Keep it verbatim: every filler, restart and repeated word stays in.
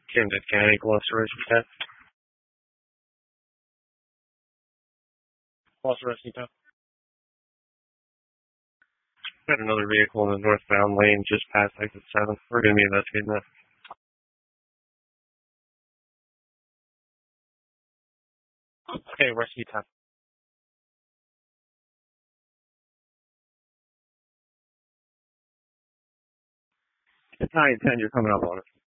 Camden County, Gloucester Rescue ten. Gloucester Rescue ten. Got another vehicle in the northbound lane just past exit seven. We're going to be investigating that. Okay, Rescue ten. It's nine ten, you're coming up on it.